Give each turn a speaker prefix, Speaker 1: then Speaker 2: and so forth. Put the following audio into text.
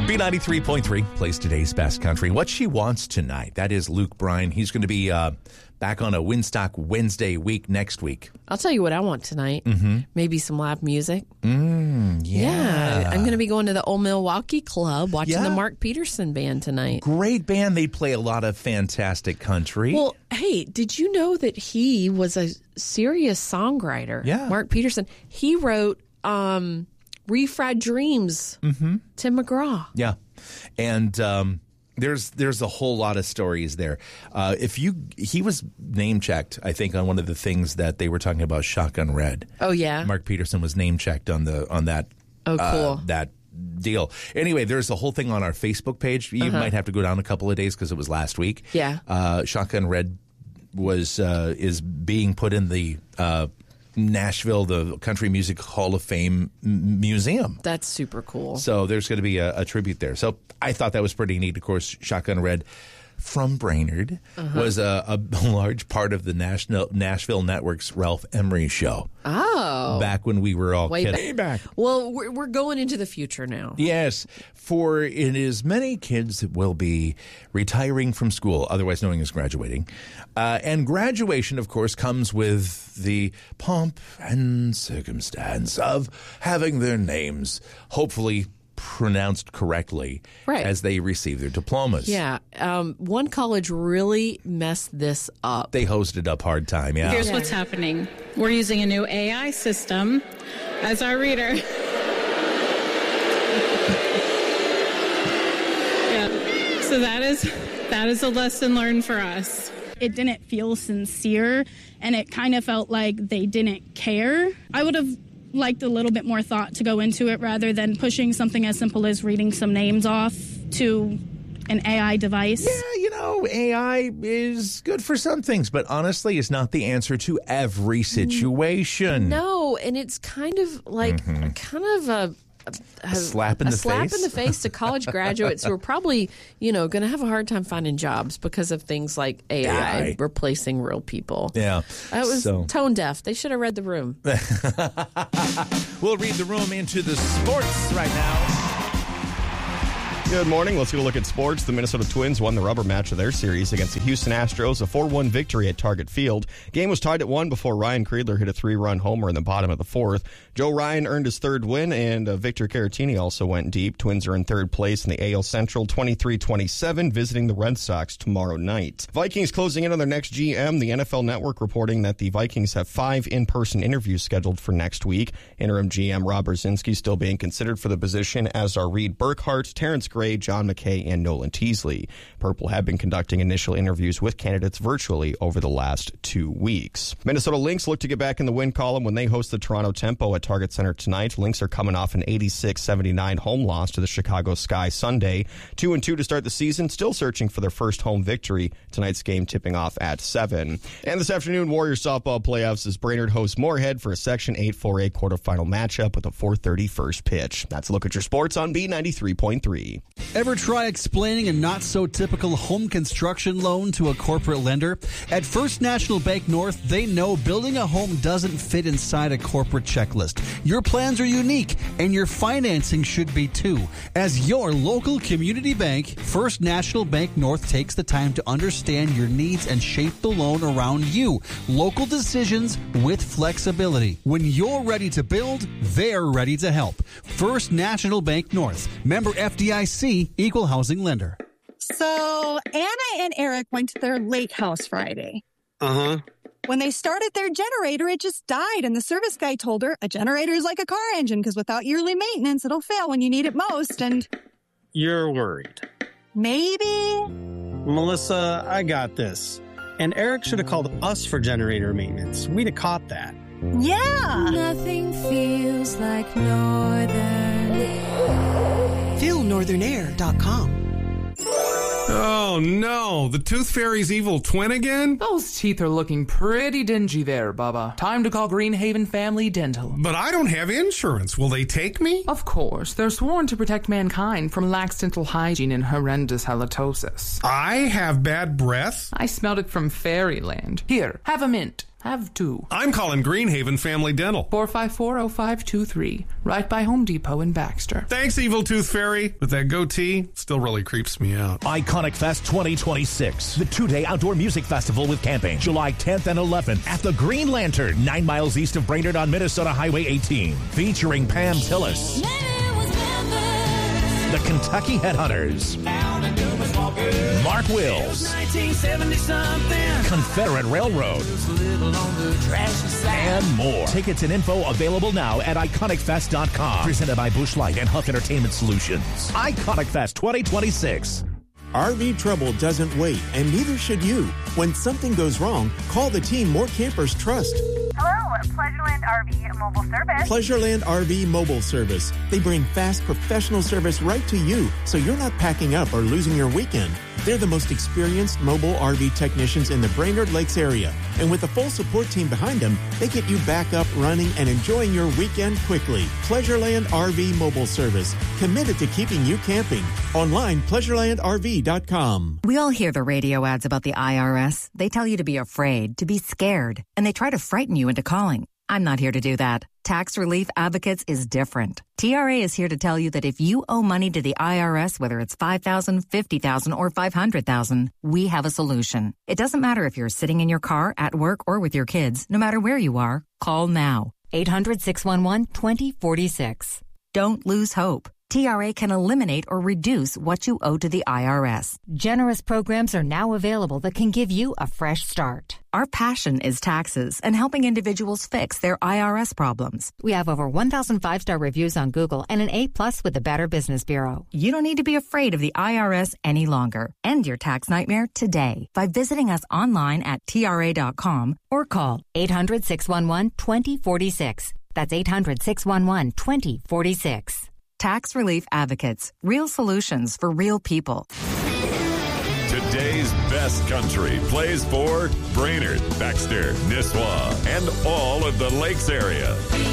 Speaker 1: B93.3 plays today's best country. What she wants tonight. That is Luke Bryan. He's going to be back on a Winstock Wednesday week next week.
Speaker 2: I'll tell you what I want tonight. Maybe some live music.
Speaker 1: Yeah.
Speaker 2: I'm going to be going to the Old Milwaukee Club, watching the Mark Peterson Band tonight.
Speaker 1: Great band. They play a lot of fantastic country.
Speaker 2: Well, hey, did you know that he was a serious songwriter?
Speaker 1: Yeah.
Speaker 2: Mark Peterson. He wrote Refried Dreams, Tim McGraw.
Speaker 1: Yeah. And there's a whole lot of stories there. He was name checked, I think, on one of the things that they were talking about, Shotgun Red.
Speaker 2: Oh yeah.
Speaker 1: Mark Peterson was name checked on that.
Speaker 2: Oh, cool.
Speaker 1: That deal. Anyway, there's a whole thing on our Facebook page. You might have to go down a couple of days because it was last week.
Speaker 2: Yeah.
Speaker 1: Shotgun Red is being put in the Nashville, the Country Music Hall of Fame Museum.
Speaker 2: That's super cool.
Speaker 1: So there's going to be a tribute there. So I thought that was pretty neat. Of course, Shotgun Red from Brainerd was a large part of the Nashville Network's Ralph Emery show.
Speaker 2: Oh.
Speaker 1: Back when we were all
Speaker 2: Way
Speaker 1: kids.
Speaker 2: back. Well, we're going into the future now.
Speaker 1: Yes, for it is many kids that will be retiring from school, otherwise known as graduating. And graduation, of course, comes with the pomp and circumstance of having their names hopefully pronounced correctly as they receive their diplomas.
Speaker 2: Yeah. One college really messed this up.
Speaker 1: They hosted up hard time, yeah.
Speaker 3: Here's what's happening. We're using a new AI system as our reader. Yeah. So that is a lesson learned for us.
Speaker 4: It didn't feel sincere, and it kind of felt like they didn't care. I would have liked a little bit more thought to go into it rather than pushing something as simple as reading some names off to an AI device.
Speaker 1: Yeah, AI is good for some things, but honestly, it's not the answer to every situation.
Speaker 2: No, and it's kind of like a
Speaker 1: slap in the
Speaker 2: face to college graduates who are probably, going to have a hard time finding jobs because of things like AI replacing real people.
Speaker 1: Yeah.
Speaker 2: That was tone deaf. They should have read the room.
Speaker 1: We'll read the room into the sports right now.
Speaker 5: Good morning. Let's get a look at sports. The Minnesota Twins won the rubber match of their series against the Houston Astros, a 4-1 victory at Target Field. Game was tied at 1 before Ryan Kreidler hit a 3-run homer in the bottom of the fourth. Joe Ryan earned his third win, and Victor Caratini also went deep. Twins are in third place in the AL Central, 23-27, visiting the Red Sox tomorrow night. Vikings closing in on their next GM. The NFL Network reporting that the Vikings have 5 in-person interviews scheduled for next week. Interim GM Rob Brzezinski still being considered for the position, as are Reed Burkhardt, Terrence Gray, John McKay, and Nolan Teasley. Purple have been conducting initial interviews with candidates virtually over the last 2 weeks. Minnesota Lynx look to get back in the win column when they host the Toronto Tempo at Target Center tonight. Lynx are coming off an 86-79 home loss to the Chicago Sky Sunday. 2-2 to start the season, still searching for their first home victory. Tonight's game tipping off at 7. And this afternoon, Warriors softball playoffs as Brainerd hosts Moorhead for a Section 8 4A quarterfinal matchup with a 4:30 first pitch. That's a look at your sports on B93.3.
Speaker 6: Ever try explaining a not-so-typical home construction loan to a corporate lender? At First National Bank North, they know building a home doesn't fit inside a corporate checklist. Your plans are unique, and your financing should be too. As your local community bank, First National Bank North takes the time to understand your needs and shape the loan around you. Local decisions with flexibility. When you're ready to build, they're ready to help. First National Bank North. Member FDIC, Equal Housing Lender.
Speaker 7: So Anna and Eric went to their lake house Friday.
Speaker 8: Uh-huh.
Speaker 7: When they started their generator, it just died. And the service guy told her a generator is like a car engine because without yearly maintenance, it'll fail when you need it most. And
Speaker 8: you're worried.
Speaker 7: Maybe.
Speaker 8: Melissa, I got this. And Eric should have called us for generator maintenance. We'd have caught that.
Speaker 7: Yeah.
Speaker 9: Nothing feels like Northern.
Speaker 10: Feel northernair.com.
Speaker 11: Oh, no. The Tooth Fairy's evil twin again?
Speaker 12: Those teeth are looking pretty dingy there, Bubba. Time to call Greenhaven Family Dental.
Speaker 11: But I don't have insurance. Will they take me?
Speaker 12: Of course. They're sworn to protect mankind from lax dental hygiene and horrendous halitosis.
Speaker 11: I have bad breath?
Speaker 12: I smelled it from fairyland. Here, have a mint. Have two.
Speaker 11: I'm calling Greenhaven Family Dental.
Speaker 12: 454-0523. Right by Home Depot in Baxter.
Speaker 11: Thanks, Evil Tooth Fairy. But that goatee still really creeps me out.
Speaker 13: Iconic Fest 2026. The two-day outdoor music festival with camping. July 10th and 11th at the Green Lantern, 9 miles east of Brainerd on Minnesota Highway 18. Featuring Pam Tillis. The Kentucky Headhunters. Mark Wills. Confederate Railroad. And more. Tickets and info available now at IconicFest.com. Presented by Busch Light and Huff Entertainment Solutions. Iconic Fest 2026.
Speaker 14: RV trouble doesn't wait, and neither should you. When something goes wrong, call the team more campers trust.
Speaker 15: Hello, Pleasureland RV Mobile Service.
Speaker 14: Pleasureland RV Mobile Service. They bring fast, professional service right to you, so you're not packing up or losing your weekend. They're the most experienced mobile RV technicians in the Brainerd Lakes area. And with a full support team behind them, they get you back up, running, and enjoying your weekend quickly. Pleasureland RV Mobile Service. Committed to keeping you camping. Online, pleasurelandrv.com.
Speaker 16: We all hear the radio ads about the IRS. They tell you to be afraid, to be scared, and they try to frighten you into calling. I'm not here to do that. Tax Relief Advocates is different. TRA is here to tell you that if you owe money to the IRS, whether it's $5,000, $50,000, or $500,000, we have a solution. It doesn't matter if you're sitting in your car, at work, or with your kids. No matter where you are, call now. 800-611-2046. Don't lose hope. TRA can eliminate or reduce what you owe to the IRS.
Speaker 17: Generous programs are now available that can give you a fresh start.
Speaker 16: Our passion is taxes and helping individuals fix their IRS problems.
Speaker 17: We have over 1,000 5-star reviews on Google and an A+ with the Better Business Bureau.
Speaker 16: You don't need to be afraid of the IRS any longer. End your tax nightmare today by visiting us online at TRA.com or call
Speaker 17: 800-611-2046. That's 800-611-2046.
Speaker 16: Tax Relief Advocates. Real solutions for real people.
Speaker 18: Today's best country plays for Brainerd, Baxter, Nisswa, and all of the Lakes area.